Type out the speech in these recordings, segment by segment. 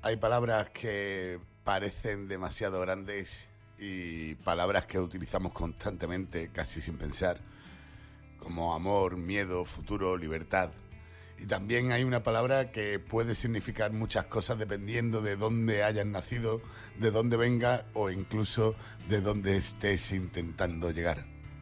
Hay palabras que parecen demasiado grandes y palabras que utilizamos constantemente, casi sin pensar, como amor, miedo, futuro, libertad. Y también hay una palabra que puede significar muchas cosas dependiendo de dónde hayas nacido, de dónde vengas o incluso de dónde estés intentando llegar.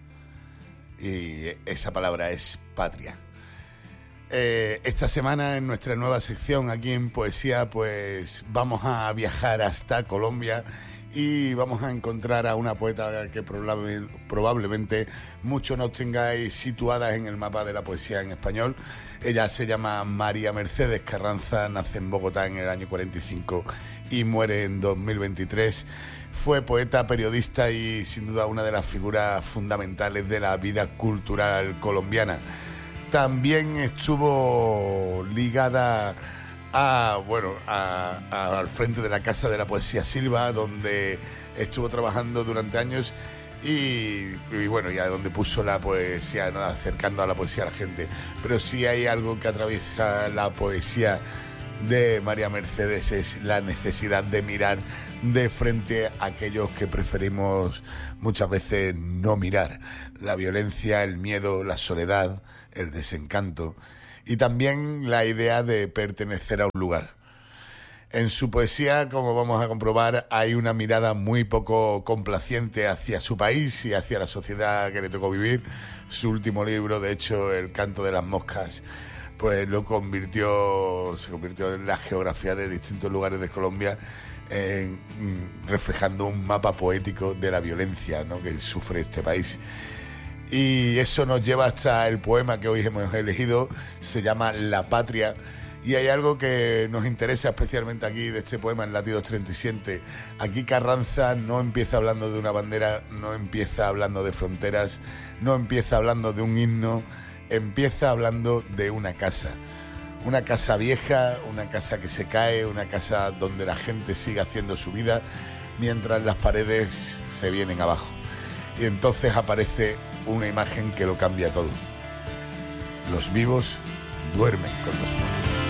Y esa palabra es patria. Esta semana en nuestra nueva sección aquí en Poesía, pues vamos a viajar hasta Colombia y vamos a encontrar a una poeta que probablemente muchos no tengáis situadas en el mapa de la poesía en español. Ella se llama María Mercedes Carranza, nace en Bogotá en el año 45 y muere en 2023. Fue poeta, periodista y sin duda una de las figuras fundamentales de la vida cultural colombiana. También estuvo ligada al frente de la Casa de la Poesía Silva, donde estuvo trabajando durante años y ya donde puso la poesía, ¿no?, acercando a la poesía a la gente. Pero sí hay algo que atraviesa la poesía de María Mercedes, es la necesidad de mirar de frente a aquellos que preferimos muchas veces no mirar: la violencia, el miedo, la soledad, el desencanto y también la idea de pertenecer a un lugar. En su poesía, como vamos a comprobar, hay una mirada muy poco complaciente hacia su país y hacia la sociedad que le tocó vivir. Su último libro, de hecho, El canto de las moscas, pues se convirtió en la geografía de distintos lugares de Colombia, reflejando un mapa poético de la violencia, ¿no?, que sufre este país. Y eso nos lleva hasta el poema que hoy hemos elegido. Se llama La Patria. Y hay algo que nos interesa especialmente aquí de este poema en Latidos 37. Aquí Carranza no empieza hablando de una bandera, no empieza hablando de fronteras, no empieza hablando de un himno, empieza hablando de una casa. Una casa vieja, una casa que se cae, una casa donde la gente sigue haciendo su vida mientras las paredes se vienen abajo. Y entonces aparece una imagen que lo cambia todo. Los vivos duermen con los muertos.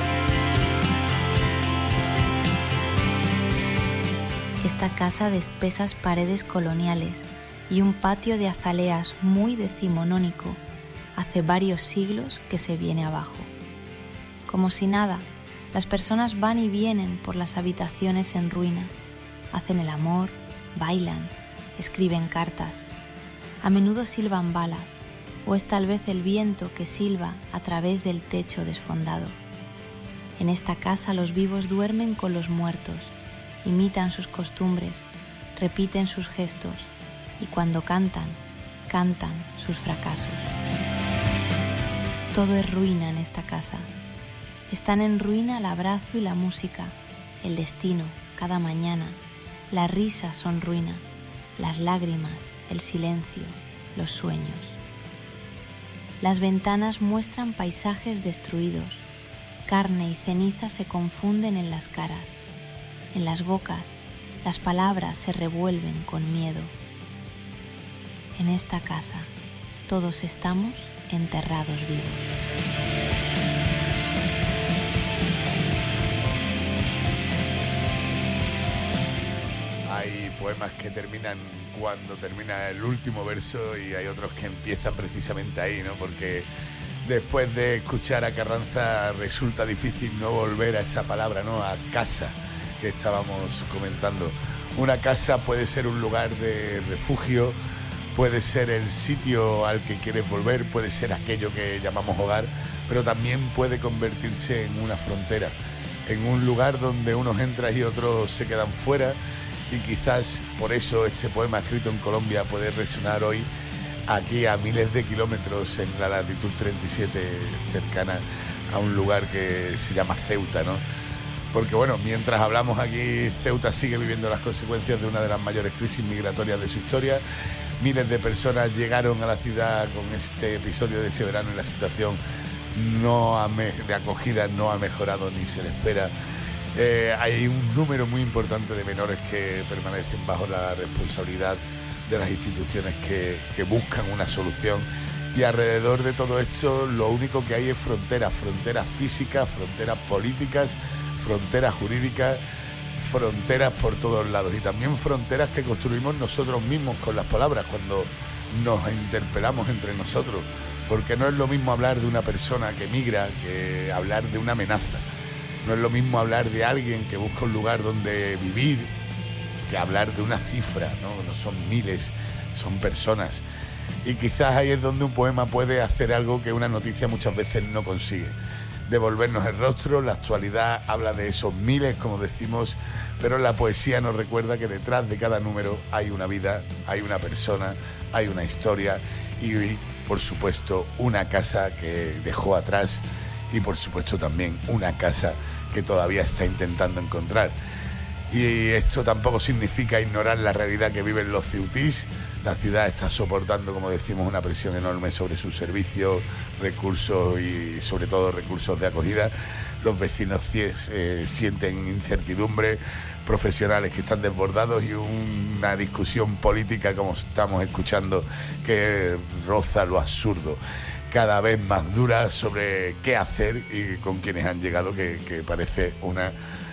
Esta casa de espesas paredes coloniales y un patio de azaleas muy decimonónico hace varios siglos que se viene abajo. Como si nada, las personas van y vienen por las habitaciones en ruina, hacen el amor, bailan, escriben cartas. A menudo silban balas, o es tal vez el viento que silba a través del techo desfondado. En esta casa los vivos duermen con los muertos, imitan sus costumbres, repiten sus gestos y cuando cantan, cantan sus fracasos. Todo es ruina en esta casa. Están en ruina el abrazo y la música, el destino, cada mañana. La risa son ruina, las lágrimas, el silencio, los sueños. Las ventanas muestran paisajes destruidos. Carne y ceniza se confunden en las caras. En las bocas, las palabras se revuelven con miedo. En esta casa, todos estamos enterrados vivos. Hay poemas que terminan cuando termina el último verso y hay otros que empiezan precisamente ahí, ¿no? Porque después de escuchar a Carranza resulta difícil no volver a esa palabra, ¿no?, a casa, que estábamos comentando. Una casa puede ser un lugar de refugio, puede ser el sitio al que quieres volver, puede ser aquello que llamamos hogar, pero también puede convertirse en una frontera, en un lugar donde unos entran y otros se quedan fuera. Y quizás por eso este poema escrito en Colombia puede resonar hoy aquí a miles de kilómetros en la latitud 37, cercana a un lugar que se llama Ceuta, ¿no? Porque bueno, mientras hablamos aquí, Ceuta sigue viviendo las consecuencias de una de las mayores crisis migratorias de su historia. Miles de personas llegaron a la ciudad con este episodio de ese verano y la situación de acogida no ha mejorado ni se le espera. Hay un número muy importante de menores que permanecen bajo la responsabilidad de las instituciones que buscan una solución. Y alrededor de todo esto lo único que hay es fronteras físicas, fronteras políticas, fronteras jurídicas, fronteras por todos lados y también fronteras que construimos nosotros mismos con las palabras cuando nos interpelamos entre nosotros, porque no es lo mismo hablar de una persona que migra que hablar de una amenaza. No es lo mismo hablar de alguien que busca un lugar donde vivir que hablar de una cifra, ¿no? No son miles, son personas. Y quizás ahí es donde un poema puede hacer algo que una noticia muchas veces no consigue. Devolvernos el rostro. La actualidad habla de esos miles, como decimos, pero la poesía nos recuerda que detrás de cada número hay una vida, hay una persona, hay una historia y, por supuesto, una casa que dejó atrás y, por supuesto, también una casa que todavía está intentando encontrar. Y esto tampoco significa ignorar la realidad que viven los ceutís. La ciudad está soportando, como decimos, una presión enorme sobre sus servicios, recursos y sobre todo recursos de acogida. Los vecinos sienten incertidumbre, profesionales que están desbordados y una discusión política, como estamos escuchando, que roza lo absurdo, cada vez más dura sobre qué hacer y con quienes han llegado, que parece una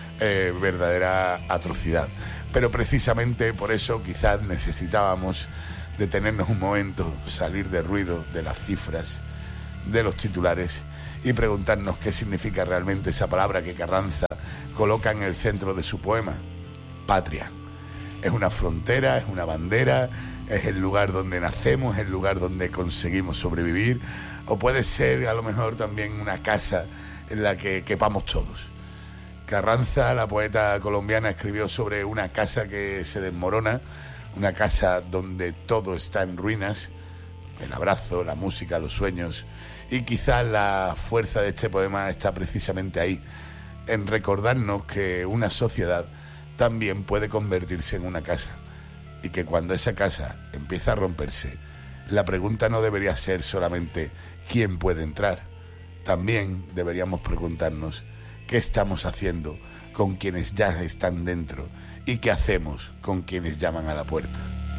verdadera atrocidad. Pero precisamente por eso quizás necesitábamos detenernos un momento, salir del ruido, de las cifras, de los titulares y preguntarnos qué significa realmente esa palabra que Carranza coloca en el centro de su poema: patria. Es una frontera, es una bandera, es el lugar donde nacemos, es el lugar donde conseguimos sobrevivir, o puede ser a lo mejor también una casa en la que quepamos todos. Carranza, la poeta colombiana, escribió sobre una casa que se desmorona, una casa donde todo está en ruinas, el abrazo, la música, los sueños, y quizás la fuerza de este poema está precisamente ahí, en recordarnos que una sociedad también puede convertirse en una casa, y que cuando esa casa empieza a romperse, la pregunta no debería ser solamente ¿quién puede entrar? También deberíamos preguntarnos ¿qué estamos haciendo con quienes ya están dentro? ¿Y qué hacemos con quienes llaman a la puerta?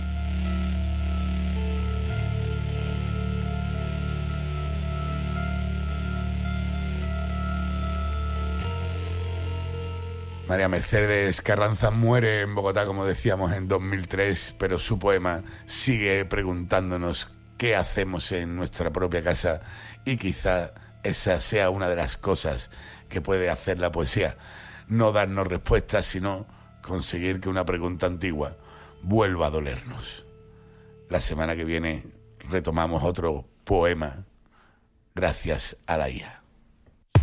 María Mercedes Carranza muere en Bogotá, como decíamos, en 2003, pero su poema sigue preguntándonos qué hacemos en nuestra propia casa, y quizá esa sea una de las cosas que puede hacer la poesía: no darnos respuestas, sino conseguir que una pregunta antigua vuelva a dolernos. La semana que viene retomamos otro poema gracias a la IA.